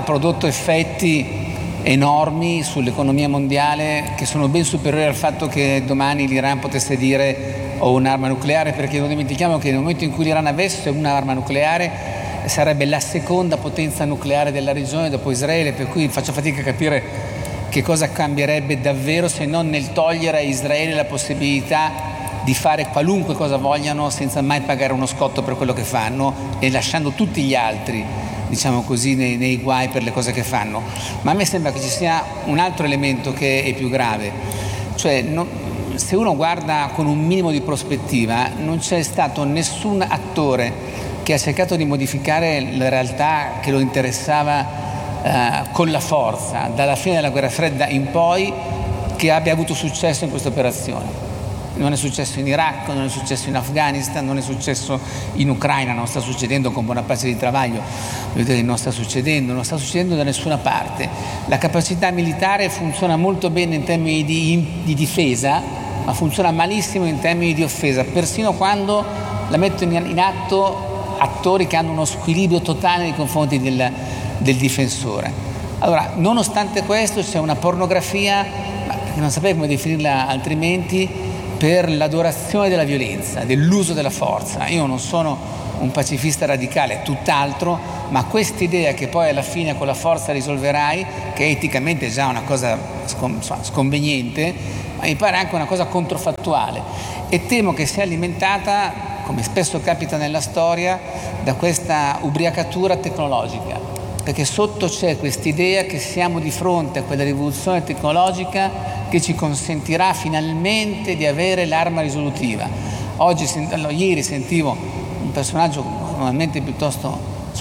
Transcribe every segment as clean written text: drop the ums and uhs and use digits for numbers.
prodotto effetti enormi sull'economia mondiale che sono ben superiori al fatto che domani l'Iran potesse dire ho un'arma nucleare, perché non dimentichiamo che nel momento in cui l'Iran avesse un'arma nucleare sarebbe la seconda potenza nucleare della regione dopo Israele, per cui faccio fatica a capire che cosa cambierebbe davvero se non nel togliere a Israele la possibilità di fare qualunque cosa vogliano senza mai pagare uno scotto per quello che fanno e lasciando tutti gli altri, diciamo così, nei guai per le cose che fanno. Ma a me sembra che ci sia un altro elemento che è più grave, cioè se uno guarda con un minimo di prospettiva, non c'è stato nessun attore che ha cercato di modificare la realtà che lo interessava con la forza dalla fine della guerra fredda in poi, che abbia avuto successo in questa operazione. Non è successo in Iraq, non è successo in Afghanistan, non è successo in Ucraina, non sta succedendo con buona pace di Travaglio, vedete, non sta succedendo da nessuna parte. La capacità militare funziona molto bene in termini di difesa, ma funziona malissimo in termini di offesa, persino quando la mettono in atto attori che hanno uno squilibrio totale nei confronti del difensore. Allora, nonostante questo c'è una pornografia, che non saprei come definirla altrimenti, per l'adorazione della violenza, dell'uso della forza. Io non sono un pacifista radicale, tutt'altro, ma questa idea che poi alla fine con la forza risolverai, che eticamente è già una cosa sconveniente, ma mi pare anche una cosa controfattuale, e temo che sia alimentata, come spesso capita nella storia, da questa ubriacatura tecnologica, perché sotto c'è quest'idea che siamo di fronte a quella rivoluzione tecnologica che ci consentirà finalmente di avere l'arma risolutiva. Ieri sentivo un personaggio normalmente piuttosto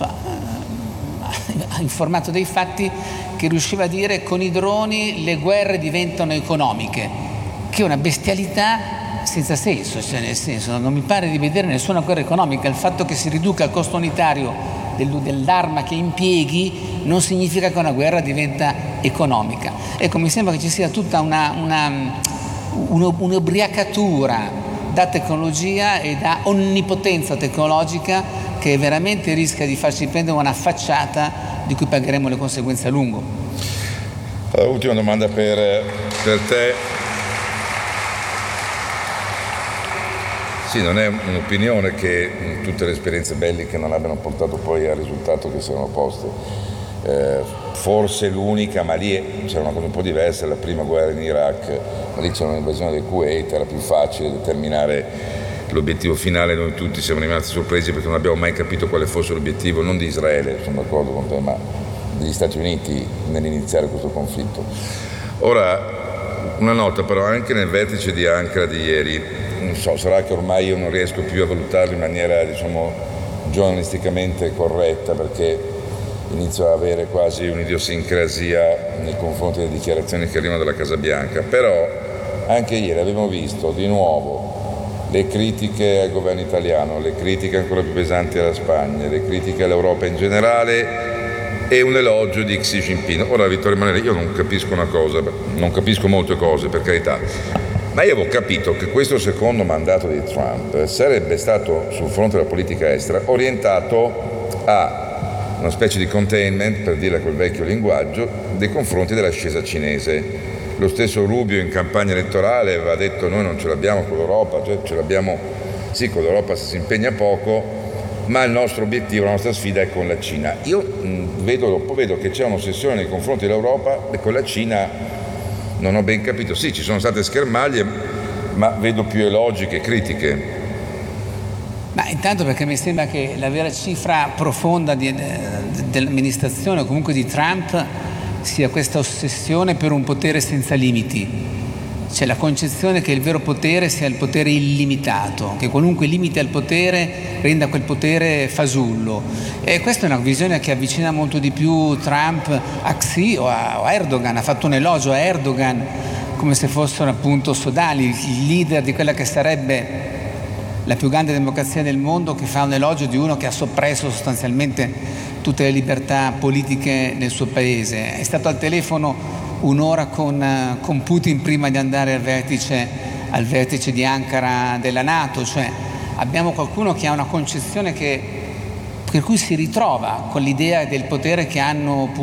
informato dei fatti, che riusciva a dire con i droni le guerre diventano economiche, che è una bestialità senza senso, cioè nel senso non mi pare di vedere nessuna guerra economica. Il fatto che si riduca il costo unitario dell'arma che impieghi non significa che una guerra diventa economica. Ecco, mi sembra che ci sia tutta un'ubriacatura da tecnologia e da onnipotenza tecnologica che veramente rischia di farci prendere una facciata di cui pagheremo le conseguenze a lungo. Allora, ultima domanda per te. Sì, non è un'opinione che tutte le esperienze belliche non abbiano portato poi al risultato che si erano poste. Forse l'unica, ma lì c'era una cosa un po' diversa, la prima guerra in Iraq, ma lì c'era un'invasione del Kuwait, era più facile determinare l'obiettivo finale. Noi tutti siamo rimasti sorpresi perché non abbiamo mai capito quale fosse l'obiettivo, non di Israele, sono d'accordo con te, ma degli Stati Uniti nell'iniziare questo conflitto. Ora, una nota però, anche nel vertice di Ankara di ieri, non so, sarà che ormai io non riesco più a valutarlo in maniera, diciamo, giornalisticamente corretta, perché inizio a avere quasi un'idiosincrasia nei confronti delle dichiarazioni che arrivano dalla Casa Bianca. Però anche ieri abbiamo visto di nuovo le critiche al governo italiano, le critiche ancora più pesanti alla Spagna, le critiche all'Europa in generale e un elogio di Xi Jinping. Ora, Vittorio Emanuele, io non capisco una cosa, non capisco molte cose, per carità, ma io avevo capito che questo secondo mandato di Trump sarebbe stato, sul fronte della politica estera, orientato a una specie di containment, per dirla col vecchio linguaggio, nei confronti dell'ascesa cinese. Lo stesso Rubio in campagna elettorale aveva detto noi non ce l'abbiamo con l'Europa, cioè ce l'abbiamo, sì, con l'Europa si impegna poco, ma il nostro obiettivo, la nostra sfida è con la Cina. Io vedo che c'è un'ossessione nei confronti dell'Europa e con la Cina non ho ben capito. Sì, ci sono state schermaglie, ma vedo più elogi che critiche. Ma intanto perché mi sembra che la vera cifra profonda dell'amministrazione o comunque di Trump sia questa ossessione per un potere senza limiti. C'è la concezione che il vero potere sia il potere illimitato, che qualunque limite al potere renda quel potere fasullo. E questa è una visione che avvicina molto di più Trump a Xi o a Erdogan. Ha fatto un elogio a Erdogan come se fossero appunto sodali, il leader di quella che sarebbe la più grande democrazia del mondo, che fa un elogio di uno che ha soppresso sostanzialmente tutte le libertà politiche nel suo paese. È stato al telefono un'ora con Putin prima di andare al vertice di Ankara della NATO. Cioè abbiamo qualcuno che ha una concezione per cui si ritrova con l'idea del potere che hanno